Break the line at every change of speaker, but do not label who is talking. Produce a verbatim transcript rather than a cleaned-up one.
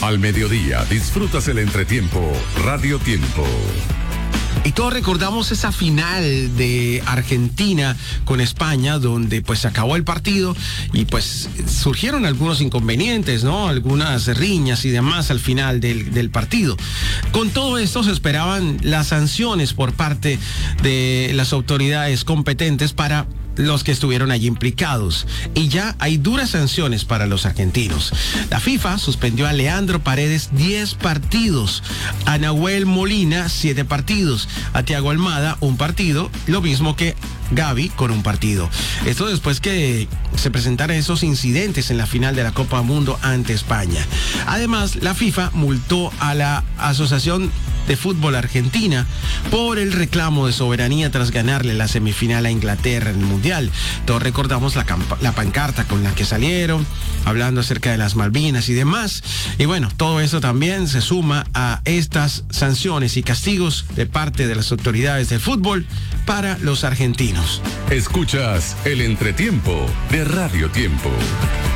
Al mediodía disfrutas el entretiempo Radio Tiempo.
Y todos recordamos esa final de Argentina con España, donde pues se acabó el partido y pues surgieron algunos inconvenientes, ¿no? Algunas riñas y demás al final del, del partido. Con todo esto se esperaban las sanciones por parte de las autoridades competentes para los que estuvieron allí implicados. Y ya hay duras sanciones para los argentinos. La FIFA suspendió a Leandro Paredes diez partidos, a Nahuel Molina siete partidos, a Thiago Almada un partido, lo mismo que Gavi con un partido. Esto después que se presentaran esos incidentes en la final de la Copa Mundo ante España. Además, la FIFA multó a la Asociación de Fútbol Argentina por el reclamo de soberanía tras ganarle la semifinal a Inglaterra en el Mundial. Todos recordamos la, la pancarta con la que salieron, hablando acerca de las Malvinas y demás. Y bueno, todo eso también se suma a estas sanciones y castigos de parte de las autoridades del fútbol para los argentinos.
Escuchas el entretiempo de Radio Tiempo.